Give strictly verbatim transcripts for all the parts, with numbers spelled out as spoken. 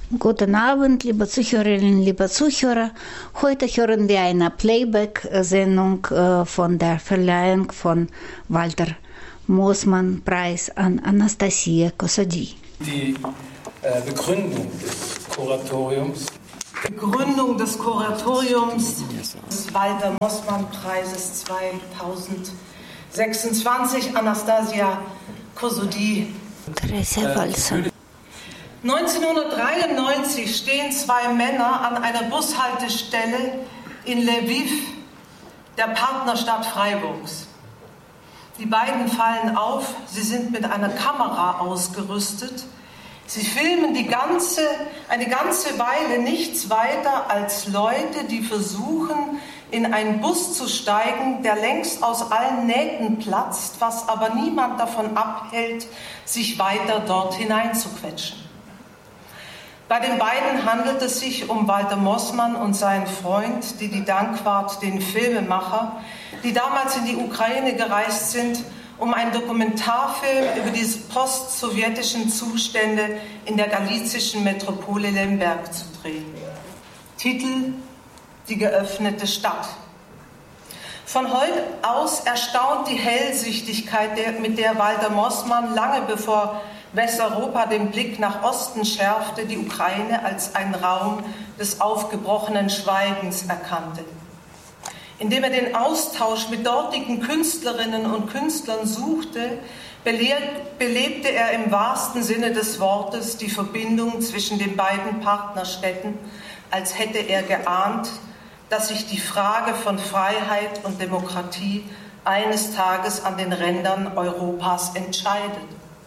Guten Abend, liebe Zuhörerinnen, liebe Zuhörer. Heute hören wir eine Playback-Sendung von der Verleihung von Walter Moosmann-Preis an Anastasia Kossody. Die äh, Begründung des Kuratoriums. Begründung des Kuratoriums des Walter Moosmann-Preises zweitausendsechsundzwanzig, Anastasia Kossody. Äh, neunzehnhundertdreiundneunzig stehen zwei Männer an einer Bushaltestelle in Lviv, der Partnerstadt Freiburgs. Die beiden fallen auf, sie sind mit einer Kamera ausgerüstet. Sie filmen die ganze, eine ganze Weile nichts weiter als Leute, die versuchen, in einen Bus zu steigen, der längst aus allen Nähten platzt, was aber niemand davon abhält, sich weiter dort hineinzuquetschen. Bei den beiden handelt es sich um Walter Moosmann und seinen Freund Didi Dankwart, den Filmemacher, die damals in die Ukraine gereist sind, um einen Dokumentarfilm über die post-sowjetischen Zustände in der galizischen Metropole Lemberg zu drehen. Titel: Die geöffnete Stadt. Von heute aus erstaunt die Hellsichtigkeit, mit der Walter Moosmann lange bevor Westeuropa den Blick nach Osten schärfte, die Ukraine als einen Raum des aufgebrochenen Schweigens erkannte. Indem er den Austausch mit dortigen Künstlerinnen und Künstlern suchte, belebte er im wahrsten Sinne des Wortes die Verbindung zwischen den beiden Partnerstädten, als hätte er geahnt, dass sich die Frage von Freiheit und Demokratie eines Tages an den Rändern Europas entscheidet.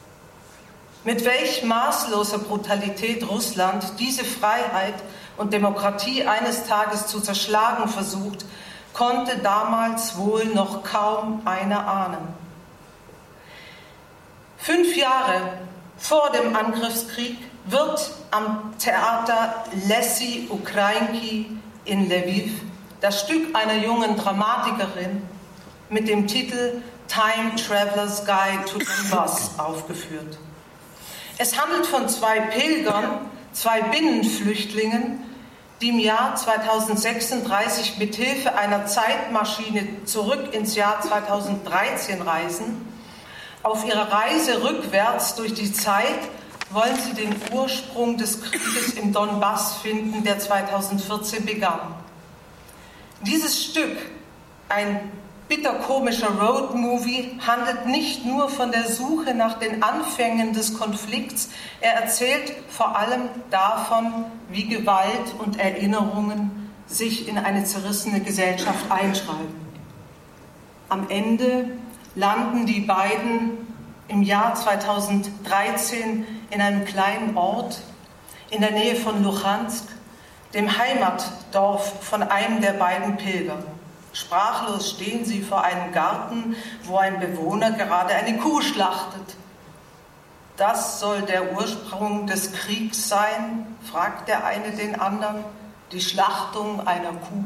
Mit welch maßloser Brutalität Russland diese Freiheit und Demokratie eines Tages zu zerschlagen versucht, konnte damals wohl noch kaum einer ahnen. Fünf Jahre vor dem Angriffskrieg wird am Theater Lesy Ukrainki in Lviv das Stück einer jungen Dramatikerin mit dem Titel Time Traveler's Guide to Donbass aufgeführt. Es handelt von zwei Pilgern, zwei Binnenflüchtlingen, die im Jahr zweitausendsechsunddreißig mit Hilfe einer Zeitmaschine zurück ins Jahr zweitausenddreizehn reisen. Auf ihrer Reise rückwärts durch die Zeit wollen sie den Ursprung des Krieges im Donbass finden, der zweitausendvierzehn begann. Dieses Stück, ein bitterkomischer Roadmovie, handelt nicht nur von der Suche nach den Anfängen des Konflikts, er erzählt vor allem davon, wie Gewalt und Erinnerungen sich in eine zerrissene Gesellschaft einschreiben. Am Ende landen die beiden im Jahr zweitausenddreizehn in einem kleinen Ort in der Nähe von Luhansk, dem Heimatdorf von einem der beiden Pilger. Sprachlos stehen sie vor einem Garten, wo ein Bewohner gerade eine Kuh schlachtet. Das soll der Ursprung des Kriegs sein, fragt der eine den anderen, die Schlachtung einer Kuh.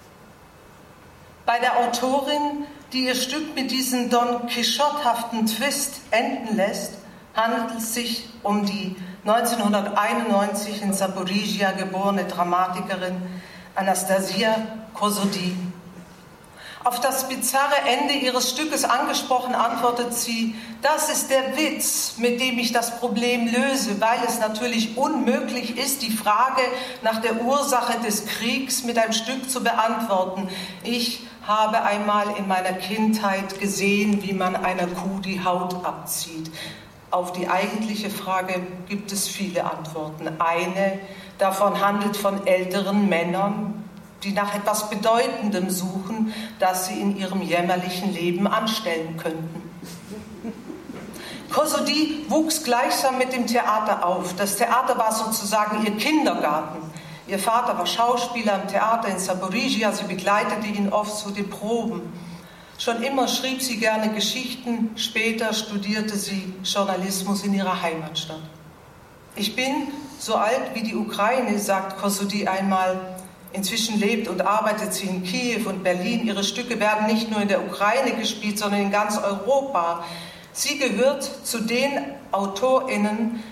Bei der Autorin, die ihr Stück mit diesem Don Quixote-haften Twist enden lässt, handelt es sich um die neunzehnhunderteinundneunzig in Zaporizhia geborene Dramatikerin Anastasia Kossody. Auf das bizarre Ende ihres Stückes angesprochen, antwortet sie: Das ist der Witz, mit dem ich das Problem löse, weil es natürlich unmöglich ist, die Frage nach der Ursache des Kriegs mit einem Stück zu beantworten. Ich habe einmal in meiner Kindheit gesehen, wie man einer Kuh die Haut abzieht. Auf die eigentliche Frage gibt es viele Antworten. Eine davon handelt von älteren Männern, die nach etwas Bedeutendem suchen, das sie in ihrem jämmerlichen Leben anstellen könnten. Kossody wuchs gleichsam mit dem Theater auf. Das Theater war sozusagen ihr Kindergarten. Ihr Vater war Schauspieler am Theater in Zaporizhia, sie begleitete ihn oft zu den Proben. Schon immer schrieb sie gerne Geschichten, später studierte sie Journalismus in ihrer Heimatstadt. Ich bin so alt wie die Ukraine, sagt Kossody einmal. Inzwischen lebt und arbeitet sie in Kiew und Berlin. Ihre Stücke werden nicht nur in der Ukraine gespielt, sondern in ganz Europa. Sie gehört zu den AutorInnen,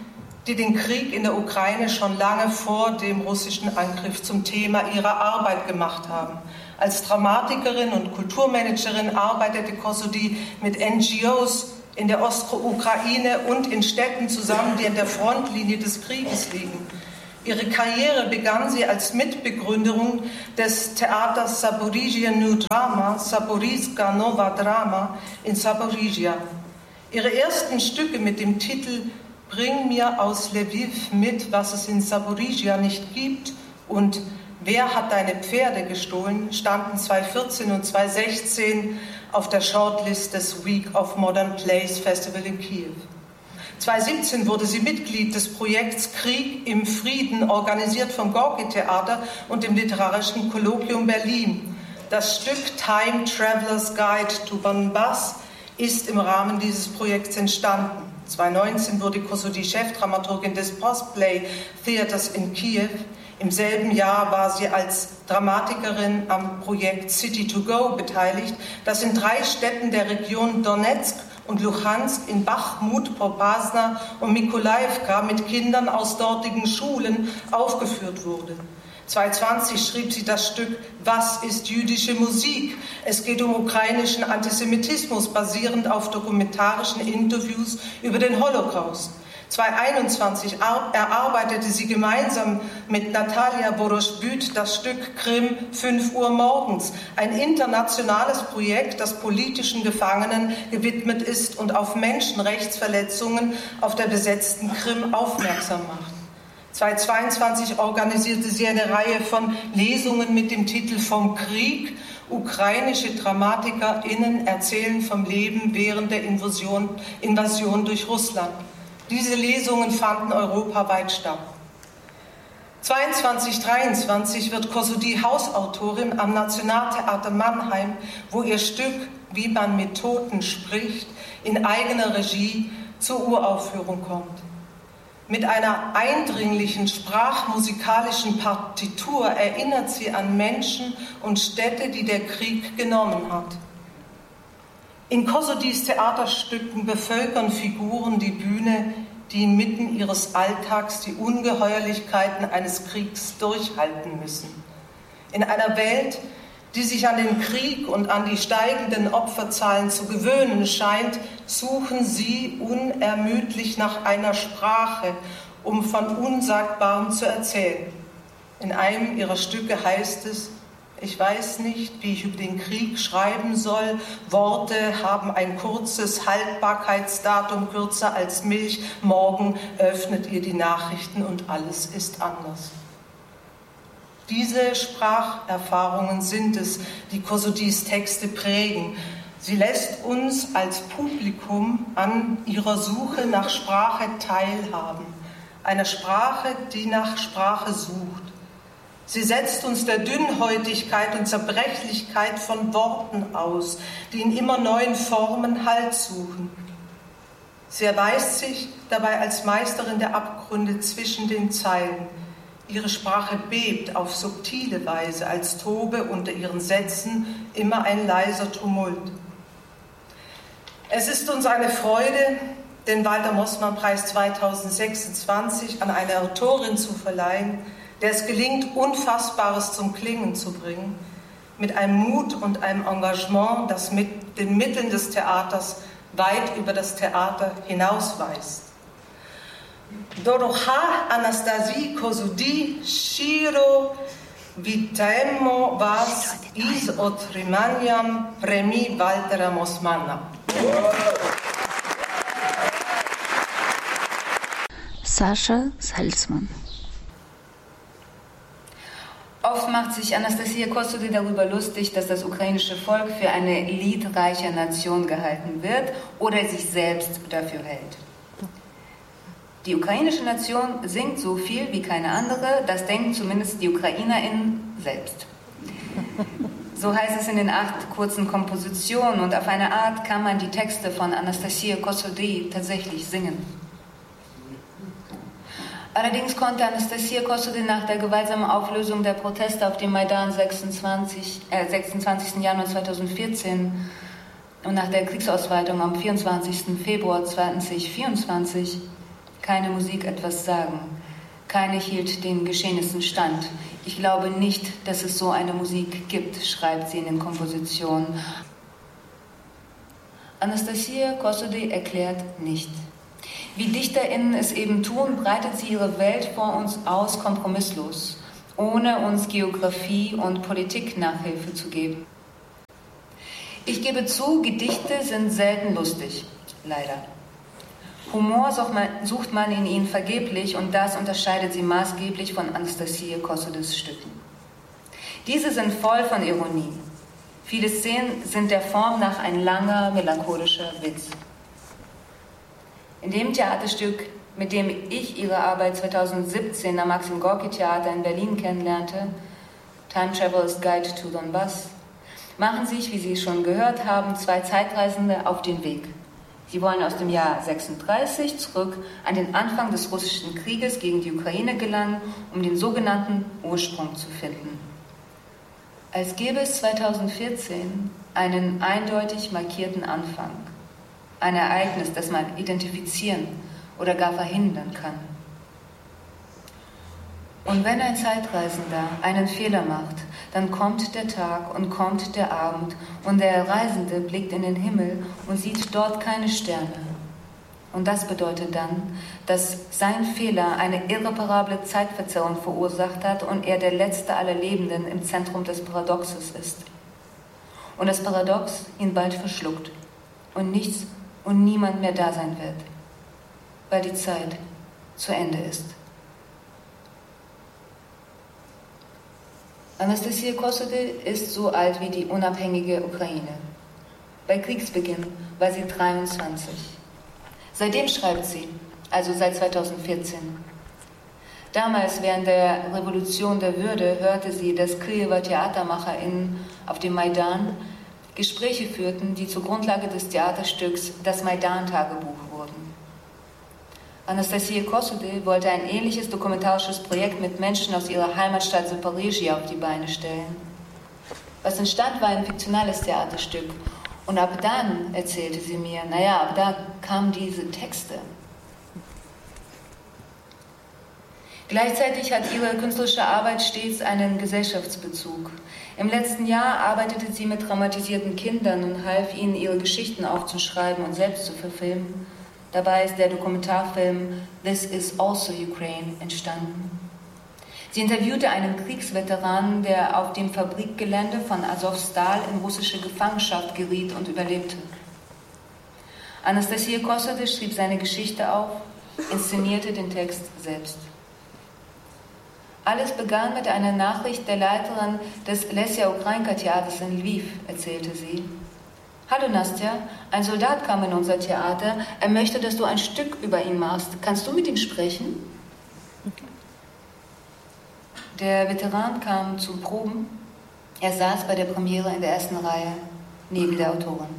die den Krieg in der Ukraine schon lange vor dem russischen Angriff zum Thema ihrer Arbeit gemacht haben. Als Dramatikerin und Kulturmanagerin arbeitete Kossoudi mit N G Os in der Ostukraine und in Städten zusammen, die an der Frontlinie des Krieges liegen. Ihre Karriere begann sie als Mitbegründerin des Theaters Zaporizhia New Drama, Zaporizhska Nova Drama in Zaporizhia. Ihre ersten Stücke mit dem Titel Bring mir aus Lviv mit, was es in Zaporizhia nicht gibt und Wer hat deine Pferde gestohlen, standen zweitausendvierzehn und zweitausendsechzehn auf der Shortlist des Week of Modern Plays Festival in Kiew. zweitausendsiebzehn wurde sie Mitglied des Projekts Krieg im Frieden, organisiert vom Gorki-Theater und dem Literarischen Kolloquium Berlin. Das Stück Time Traveler's Guide to Donbass ist im Rahmen dieses Projekts entstanden. zweitausendneunzehn wurde Kossoudi Chefdramaturgin des Postplay Theaters in Kiew. Im selben Jahr war sie als Dramatikerin am Projekt City to Go beteiligt, das in drei Städten der Region Donetsk und Luhansk, in Bachmut, Popasna und Mykolaiwka mit Kindern aus dortigen Schulen aufgeführt wurde. zweitausendzwanzig schrieb sie das Stück Was ist jüdische Musik? Es geht um ukrainischen Antisemitismus, basierend auf dokumentarischen Interviews über den Holocaust. zweitausendeinundzwanzig erarbeitete sie gemeinsam mit Natalia Borosch-Büt das Stück Krim fünf Uhr morgens, ein internationales Projekt, das politischen Gefangenen gewidmet ist und auf Menschenrechtsverletzungen auf der besetzten Krim aufmerksam macht. zweitausendzweiundzwanzig organisierte sie eine Reihe von Lesungen mit dem Titel Vom Krieg. Ukrainische DramatikerInnen erzählen vom Leben während der Invasion, Invasion durch Russland. Diese Lesungen fanden europaweit statt. zweiundzwanzig dreiundzwanzig wird Kossoudi Hausautorin am Nationaltheater Mannheim, wo ihr Stück Wie man mit Toten spricht in eigener Regie zur Uraufführung kommt. Mit einer eindringlichen sprachmusikalischen Partitur erinnert sie an Menschen und Städte, die der Krieg genommen hat. In Kossoudis Theaterstücken bevölkern Figuren die Bühne, die inmitten ihres Alltags die Ungeheuerlichkeiten eines Kriegs durchhalten müssen. In einer Welt, die sich an den Krieg und an die steigenden Opferzahlen zu gewöhnen scheint, suchen sie unermüdlich nach einer Sprache, um von Unsagbarem zu erzählen. In einem ihrer Stücke heißt es: Ich weiß nicht, wie ich über den Krieg schreiben soll. Worte haben ein kurzes Haltbarkeitsdatum, kürzer als Milch. Morgen öffnet ihr die Nachrichten und alles ist anders. Diese Spracherfahrungen sind es, die Kossoudis Texte prägen. Sie lässt uns als Publikum an ihrer Suche nach Sprache teilhaben. Einer Sprache, die nach Sprache sucht. Sie setzt uns der Dünnhäutigkeit und Zerbrechlichkeit von Worten aus, die in immer neuen Formen Halt suchen. Sie erweist sich dabei als Meisterin der Abgründe zwischen den Zeilen. Ihre Sprache bebt auf subtile Weise, als tobe unter ihren Sätzen immer ein leiser Tumult. Es ist uns eine Freude, den Walter-Mossmann-Preis zweitausendsechsundzwanzig an eine Autorin zu verleihen, der es gelingt, Unfassbares zum Klingen zu bringen, mit einem Mut und einem Engagement, das mit den Mitteln des Theaters weit über das Theater hinausweist. Doroha Anastasie Kossoudi Shiro Vitaemo Vas Is Otrimaniam Premi Waltera Mossmanna. Sascha Salzman. Oft macht sich Anastasia Kossoudi darüber lustig, dass das ukrainische Volk für eine liedreiche Nation gehalten wird oder sich selbst dafür hält. Die ukrainische Nation singt so viel wie keine andere, das denken zumindest die UkrainerInnen selbst. So heißt es in den acht kurzen Kompositionen und auf eine Art kann man die Texte von Anastasia Kossoudi tatsächlich singen. Allerdings konnte Anastasia Kossoudi nach der gewaltsamen Auflösung der Proteste auf dem Maidan sechsundzwanzig, äh, sechsundzwanzigsten Januar zweitausendvierzehn und nach der Kriegsausweitung am vierundzwanzigsten Februar zweitausendvierundzwanzig keine Musik etwas sagen, keine hielt den Geschehnissen stand. Ich glaube nicht, dass es so eine Musik gibt, schreibt sie in den Kompositionen. Anastasia Kossody erklärt nicht. Wie DichterInnen es eben tun, breitet sie ihre Welt vor uns aus, kompromisslos, ohne uns Geografie und Politik-Nachhilfe zu geben. Ich gebe zu, Gedichte sind selten lustig, leider. Humor sucht man in ihnen vergeblich und das unterscheidet sie maßgeblich von Anastasia Kossodys Stücken. Diese sind voll von Ironie. Viele Szenen sind der Form nach ein langer, melancholischer Witz. In dem Theaterstück, mit dem ich ihre Arbeit zweitausendsiebzehn am Maxim Gorki Theater in Berlin kennenlernte, Time Traveler's Guide to Donbass, machen sich, wie Sie schon gehört haben, zwei Zeitreisende auf den Weg. Sie wollen aus dem Jahr sechsunddreißig zurück an den Anfang des russischen Krieges gegen die Ukraine gelangen, um den sogenannten Ursprung zu finden. Als gäbe es zweitausendvierzehn einen eindeutig markierten Anfang, ein Ereignis, das man identifizieren oder gar verhindern kann. Und wenn ein Zeitreisender einen Fehler macht, dann kommt der Tag und kommt der Abend und der Reisende blickt in den Himmel und sieht dort keine Sterne. Und das bedeutet dann, dass sein Fehler eine irreparable Zeitverzerrung verursacht hat und er der letzte aller Lebenden im Zentrum des Paradoxes ist. Und das Paradox ihn bald verschluckt und nichts und niemand mehr da sein wird, weil die Zeit zu Ende ist. Anastasia Kossody ist so alt wie die unabhängige Ukraine. Bei Kriegsbeginn war sie dreiundzwanzig. Seitdem schreibt sie, also seit zweitausendvierzehn. Damals, während der Revolution der Würde, hörte sie, dass Kiewer TheatermacherInnen auf dem Maidan Gespräche führten, die zur Grundlage des Theaterstücks Das Maidan-Tagebuch wurden. Anastasia Kossody wollte ein ähnliches dokumentarisches Projekt mit Menschen aus ihrer Heimatstadt Zaporizhzhia auf die Beine stellen. Was entstand, war ein fiktionales Theaterstück. Und ab dann, erzählte sie mir, naja, ab da kamen diese Texte. Gleichzeitig hat ihre künstlerische Arbeit stets einen Gesellschaftsbezug. Im letzten Jahr arbeitete sie mit traumatisierten Kindern und half ihnen, ihre Geschichten aufzuschreiben und selbst zu verfilmen. Dabei ist der Dokumentarfilm This is also Ukraine entstanden. Sie interviewte einen Kriegsveteranen, der auf dem Fabrikgelände von Azovstal in russische Gefangenschaft geriet und überlebte. Anastasia Kossody schrieb seine Geschichte auf, inszenierte den Text selbst. Alles begann mit einer Nachricht der Leiterin des Lesya Ukrainka Theaters in Lviv, erzählte sie. Hallo Nastja, ein Soldat kam in unser Theater. Er möchte, dass du ein Stück über ihn machst. Kannst du mit ihm sprechen? Der Veteran kam zum Proben. Er saß bei der Premiere in der ersten Reihe, neben der Autorin.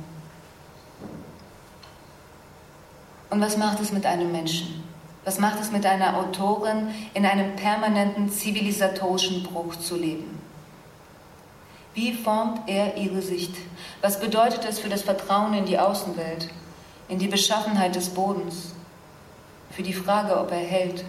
Und was macht es mit einem Menschen? Was macht es mit einer Autorin, in einem permanenten zivilisatorischen Bruch zu leben? Wie formt er ihre Sicht? Was bedeutet es für das Vertrauen in die Außenwelt, in die Beschaffenheit des Bodens, für die Frage, ob er hält?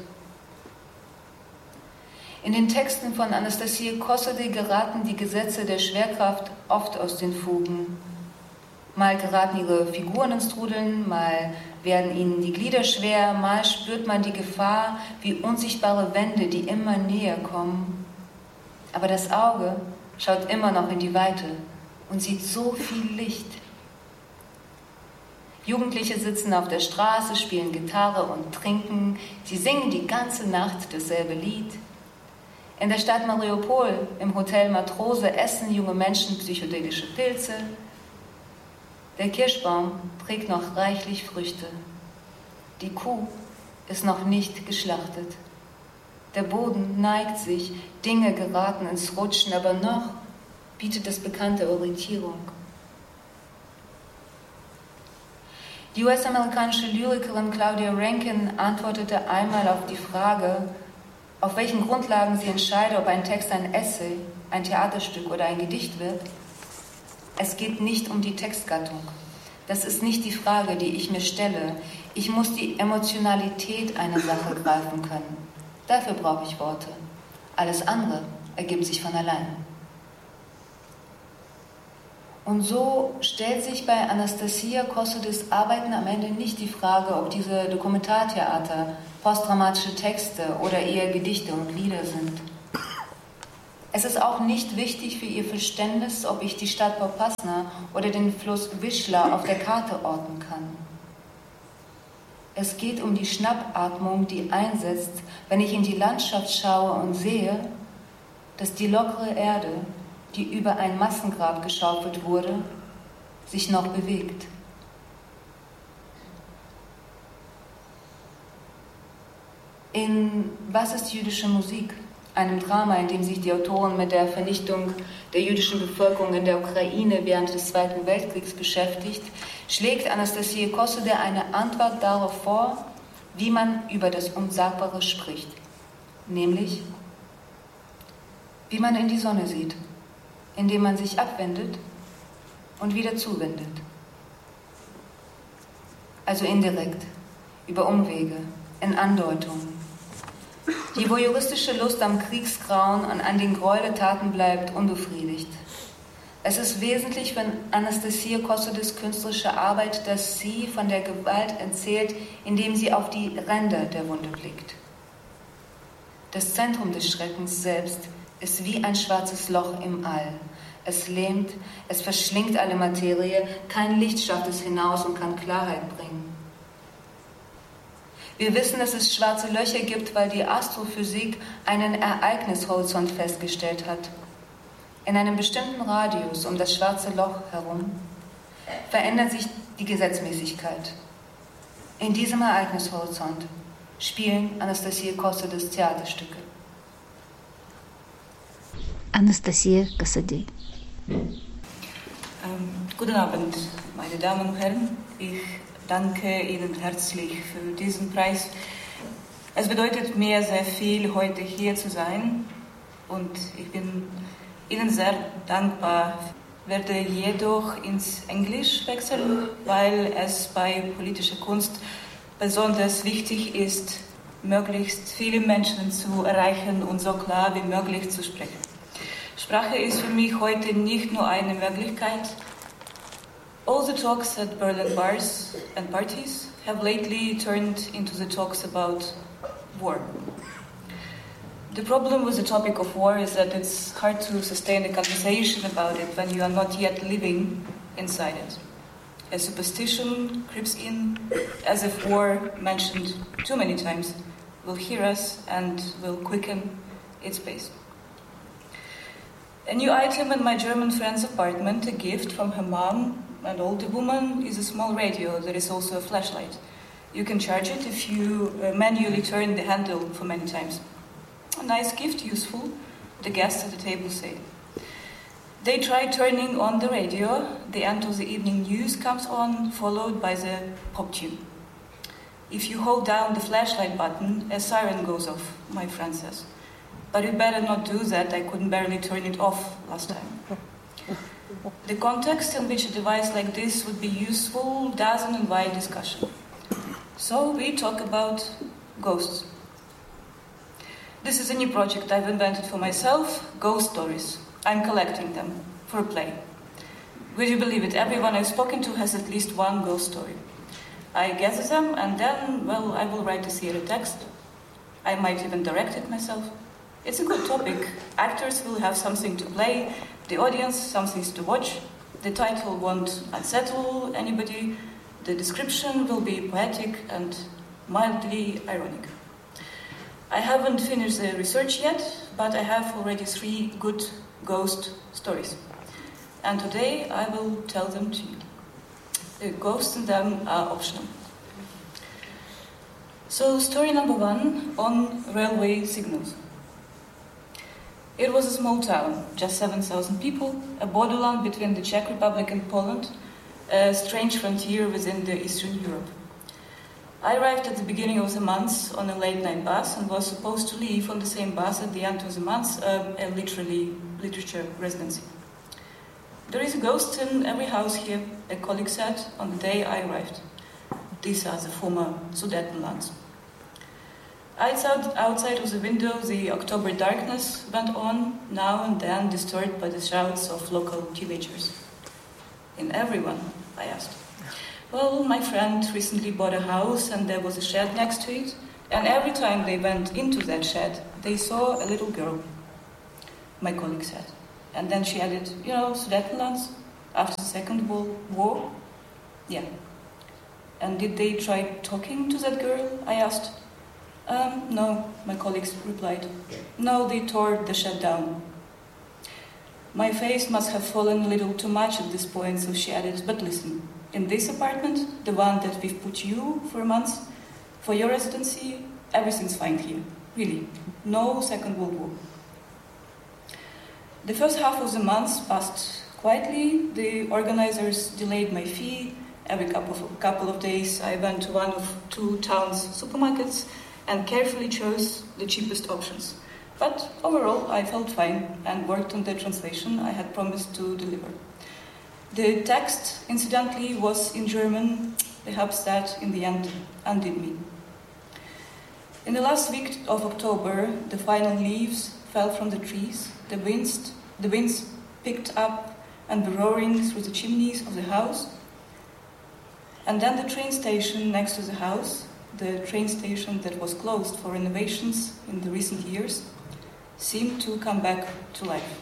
In den Texten von Anastasia Kossody geraten die Gesetze der Schwerkraft oft aus den Fugen. Mal geraten ihre Figuren ins Trudeln, mal werden ihnen die Glieder schwer, mal spürt man die Gefahr wie unsichtbare Wände, die immer näher kommen. Aber das Auge schaut immer noch in die Weite und sieht so viel Licht. Jugendliche sitzen auf der Straße, spielen Gitarre und trinken. Sie singen die ganze Nacht dasselbe Lied. In der Stadt Mariupol, im Hotel Matrose, essen junge Menschen psychedelische Pilze. Der Kirschbaum trägt noch reichlich Früchte. Die Kuh ist noch nicht geschlachtet. Der Boden neigt sich, Dinge geraten ins Rutschen, aber noch bietet es bekannte Orientierung. Die U S-amerikanische Lyrikerin Claudia Rankine antwortete einmal auf die Frage, auf welchen Grundlagen sie entscheide, ob ein Text ein Essay, ein Theaterstück oder ein Gedicht wird. Es geht nicht um die Textgattung. Das ist nicht die Frage, die ich mir stelle. Ich muss die Emotionalität einer Sache greifen können. Dafür brauche ich Worte. Alles andere ergibt sich von allein. Und so stellt sich bei Anastasia Kossodes Arbeiten am Ende nicht die Frage, ob diese Dokumentartheater postdramatische Texte oder eher Gedichte und Lieder sind. Es ist auch nicht wichtig für ihr Verständnis, ob ich die Stadt Popasna oder den Fluss Wischla auf der Karte orten kann. Es geht um die Schnappatmung, die einsetzt, wenn ich in die Landschaft schaue und sehe, dass die lockere Erde, die über ein Massengrab geschaufelt wurde, sich noch bewegt. In Was ist jüdische Musik? Einem Drama, in dem sich die Autorin mit der Vernichtung der jüdischen Bevölkerung in der Ukraine während des Zweiten Weltkriegs beschäftigt, schlägt Anastasia Kossode eine Antwort darauf vor, wie man über das Unsagbare spricht, nämlich wie man in die Sonne sieht, indem man sich abwendet und wieder zuwendet. Also indirekt, über Umwege, in Andeutungen. Die voyeuristische Lust am Kriegsgrauen und an den Gräueltaten bleibt unbefriedigt. Es ist wesentlich für Anastasia Kossodes künstlerische Arbeit, dass sie von der Gewalt erzählt, indem sie auf die Ränder der Wunde blickt. Das Zentrum des Schreckens selbst ist wie ein schwarzes Loch im All. Es lähmt, es verschlingt alle Materie, kein Licht schafft es hinaus und kann Klarheit bringen. Wir wissen, dass es schwarze Löcher gibt, weil die Astrophysik einen Ereignishorizont festgestellt hat. In einem bestimmten Radius um das schwarze Loch herum verändert sich die Gesetzmäßigkeit. In diesem Ereignishorizont spielen Anastasia Kossodes Theaterstücke. Anastasia Kossode. Ähm, guten Abend, meine Damen und Herren. Ich danke Ihnen herzlich für diesen Preis. Es bedeutet mir sehr viel, heute hier zu sein, und ich bin Ihnen sehr dankbar. Ich werde jedoch ins Englisch wechseln, weil es bei politischer Kunst besonders wichtig ist, möglichst viele Menschen zu erreichen und so klar wie möglich zu sprechen. Sprache ist für mich heute nicht nur eine Möglichkeit. All the talks at Berlin bars and parties have lately turned into the talks about war. The problem with the topic of war is that it's hard to sustain a conversation about it when you are not yet living inside it. A superstition creeps in, as if war, mentioned too many times, will hear us and will quicken its pace. A new item in my German friend's apartment, a gift from her mom, an older woman, is a small radio that is also a flashlight. You can charge it if you uh, manually turn the handle for many times. A nice gift, useful, the guests at the table say. They try turning on the radio. The end of the evening news comes on, followed by the pop tune. If you hold down the flashlight button, a siren goes off, my friend says. But you better not do that, I couldn't barely turn it off last time. The context in which a device like this would be useful doesn't invite discussion. So we talk about ghosts. This is a new project I've invented for myself, ghost stories. I'm collecting them for a play. Would you believe it? Everyone I've spoken to has at least one ghost story. I gather them and then, well, I will write the theater text. I might even direct it myself. It's a good topic. Actors will have something to play, the audience some things to watch. The title won't unsettle anybody. The description will be poetic and mildly ironic. I haven't finished the research yet, but I have already three good ghost stories. And today I will tell them to you. The ghosts in them are optional. So story number one, on railway signals. It was a small town, just seven thousand people, a borderland between the Czech Republic and Poland, a strange frontier within the Eastern Europe. I arrived at the beginning of the month on a late-night bus and was supposed to leave on the same bus at the end of the month, uh, a literally literature residency. There is a ghost in every house here, a colleague said on the day I arrived. These are the former Sudetenlands. Outside, outside of the window, the October darkness went on, now and then disturbed by the shouts of local teenagers. In everyone, I asked. Well, my friend recently bought a house and there was a shed next to it, and every time they went into that shed, they saw a little girl, my colleague said. And then she added, you know, Sudetenlands, after the Second World War? Yeah. And did they try talking to that girl? I asked. Um, no, my colleagues replied. No, they tore the shed down. My face must have fallen a little too much at this point, so she added, but listen, in this apartment, the one that we've put you for a month, for your residency, everything's fine here. Really. No Second World War. The first half of the month passed quietly. The organizers delayed my fee. Every couple of, couple of days I went to one of two town's supermarkets and carefully chose the cheapest options. But overall, I felt fine and worked on the translation I had promised to deliver. The text, incidentally, was in German. Perhaps that, in the end, undid me. In the last week of October, the final leaves fell from the trees. The winds, the winds picked up and were roaring through the chimneys of the house. And then the train station next to the house, the train station that was closed for renovations in the recent years, seemed to come back to life.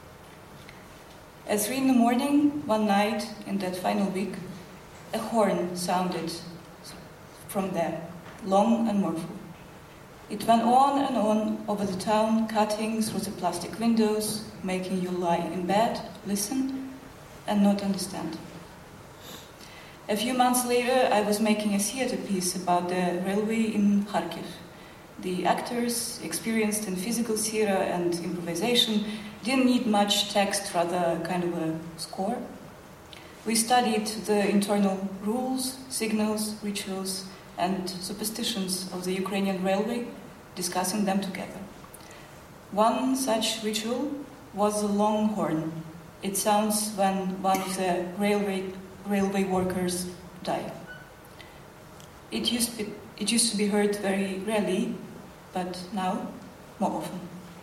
At three in the morning, one night in that final week, a horn sounded from there, long and mournful. It went on and on over the town, cutting through the plastic windows, making you lie in bed, listen, and not understand. A few months later, I was making a theater piece about the railway in Kharkiv. The actors, experienced in physical theater and improvisation, didn't need much text, rather kind of a score. We studied the internal rules, signals, rituals, and superstitions of the Ukrainian railway, discussing them together. One such ritual was the long horn. It sounds when one of the railway railway workers die. It used, it, it used to be heard very rarely, but now more often.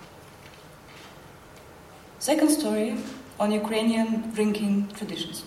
Second story on Ukrainian drinking traditions.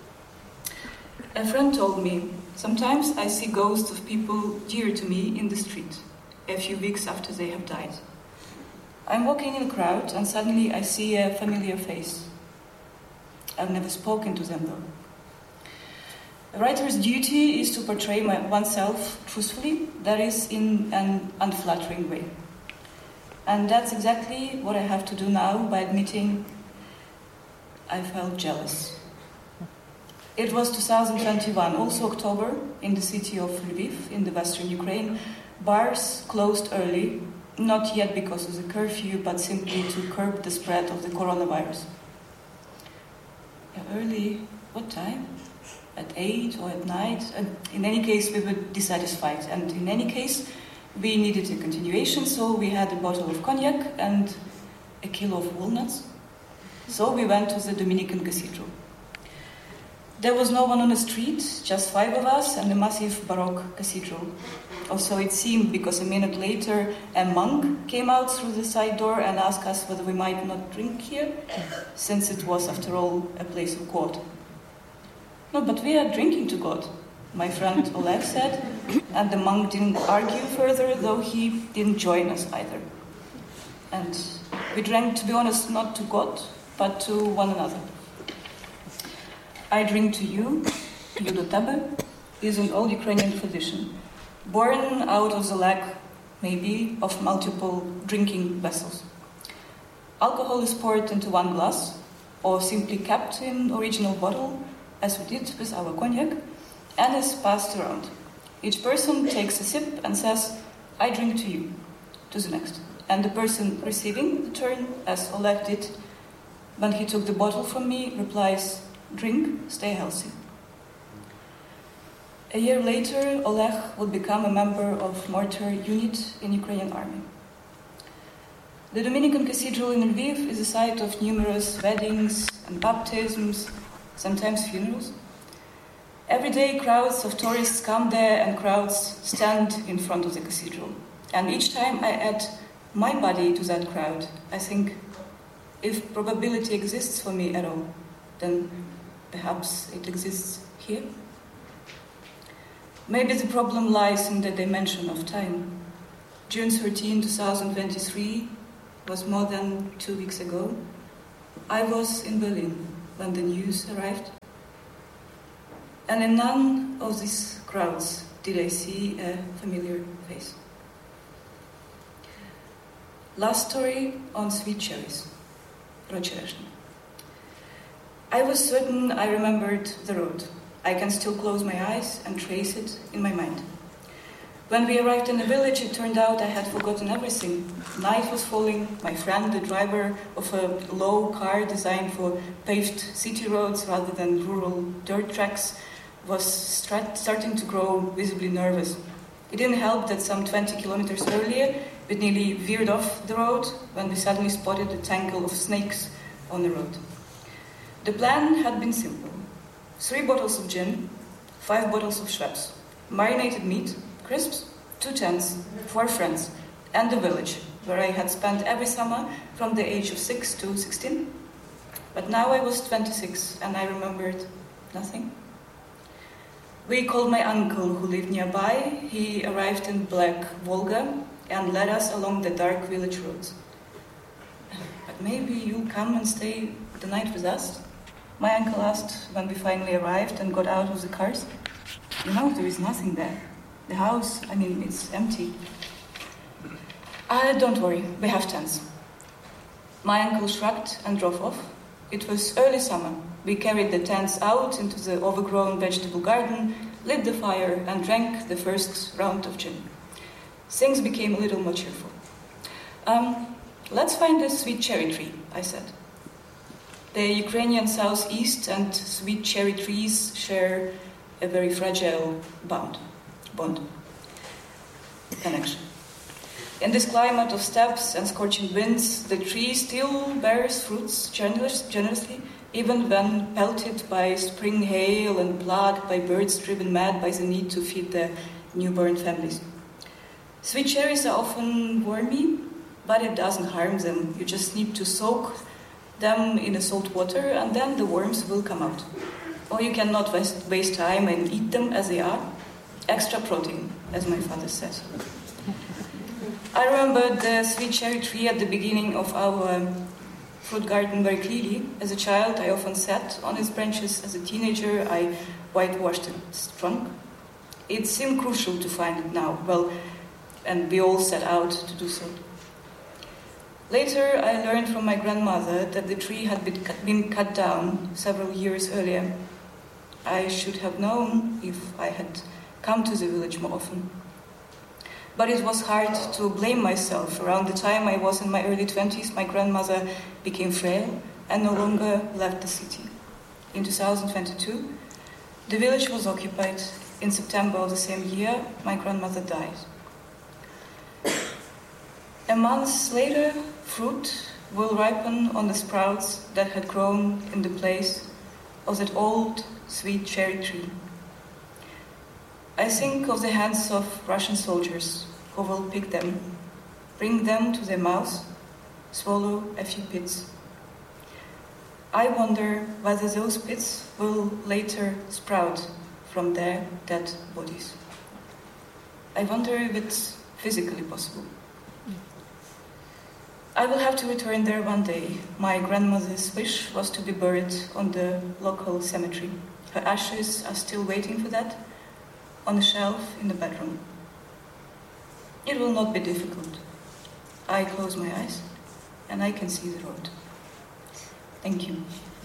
A friend told me, sometimes I see ghosts of people dear to me in the street, a few weeks after they have died. I'm walking in a crowd and suddenly I see a familiar face. I've never spoken to them though. A writer's duty is to portray my, oneself truthfully, that is, in an unflattering way. And that's exactly what I have to do now by admitting I felt jealous. It was two thousand twenty-one, also October, in the city of Lviv, in the western Ukraine. Bars closed early, not yet because of the curfew, but simply to curb the spread of the coronavirus. Early, what time? At eight or at night? And in any case, we were dissatisfied. And in any case, we needed a continuation, so we had a bottle of cognac and a kilo of walnuts. So we went to the Dominican Cathedral. There was no one on the street, just five of us and a massive Baroque cathedral. Also, it seemed, because a minute later a monk came out through the side door and asked us whether we might not drink here, since it was, after all, a place of God. No, but we are drinking to God, my friend Oleg said, and the monk didn't argue further, though he didn't join us either. And we drank, to be honest, not to God, but to one another. I drink to you, you do tebe, is an old Ukrainian tradition, born out of the lack, maybe, of multiple drinking vessels. Alcohol is poured into one glass, or simply kept in original bottle, as we did with our cognac, and is passed around. Each person takes a sip and says, I drink to you, to the next. And the person receiving the turn, as Oleg did, when he took the bottle from me, replies, drink, stay healthy. A year later, Oleg would become a member of mortar unit in Ukrainian army. The Dominican Cathedral in Lviv is a site of numerous weddings and baptisms, sometimes funerals. Every day crowds of tourists come there and crowds stand in front of the cathedral. And each time I add my body to that crowd, I think, if probability exists for me at all, then perhaps it exists here. Maybe the problem lies in the dimension of time. June thirteenth, twenty twenty-three was more than two weeks ago. I was in Berlin when the news arrived. And in none of these crowds did I see a familiar face. Last story on sweet cherries. Rochereshny. I was certain I remembered the road. I can still close my eyes and trace it in my mind. When we arrived in the village, it turned out I had forgotten everything. Night was falling. My friend, the driver of a low car designed for paved city roads rather than rural dirt tracks, was start, starting to grow visibly nervous. It didn't help that some twenty kilometers earlier, we nearly veered off the road when we suddenly spotted a tangle of snakes on the road. The plan had been simple. Three bottles of gin, five bottles of Schweppes, marinated meat, crisps, two tents, four friends, and the village, where I had spent every summer from the age of six to sixteen. But now I was twenty-six, and I remembered nothing. We called my uncle, who lived nearby. He arrived in black Volga and led us along the dark village roads. But maybe you'll come and stay the night with us? My uncle asked when we finally arrived and got out of the cars. You know, there is nothing there. The house, I mean, it's empty. Uh, don't worry, we have tents. My uncle shrugged and drove off. It was early summer. We carried the tents out into the overgrown vegetable garden, lit the fire, and drank the first round of gin. Things became a little more cheerful. Um, let's find a sweet cherry tree, I said. The Ukrainian southeast and sweet cherry trees share a very fragile bond, bond, connection. In this climate of steppes and scorching winds, the tree still bears fruits generous, generously, even when pelted by spring hail and plagued by birds driven mad by the need to feed their newborn families. Sweet cherries are often wormy, but it doesn't harm them. You just need to soak them in a salt water and then the worms will come out. Or you cannot waste, waste time and eat them as they are. Extra protein, as my father says. I remember the sweet cherry tree at the beginning of our um, fruit garden very clearly. As a child, I often sat on its branches. As a teenager, I whitewashed its trunk. It seemed crucial to find it now. Well, and we all set out to do so. Later, I learned from my grandmother that the tree had been cut, been cut down several years earlier. I should have known if I had come to the village more often. But it was hard to blame myself. Around the time I was in my early twenties, my grandmother became frail and no longer left the city. In two thousand twenty-two, the village was occupied. In September of the same year, my grandmother died. A month later, fruit will ripen on the sprouts that had grown in the place of that old sweet cherry tree. I think of the hands of Russian soldiers who will pick them, bring them to their mouths, swallow a few pits. I wonder whether those pits will later sprout from their dead bodies. I wonder if it's physically possible. I will have to return there one day. My grandmother's wish was to be buried on the local cemetery. Her ashes are still waiting for that, on a shelf in the bedroom. It will not be difficult. I close my eyes and I can see the road. Thank you.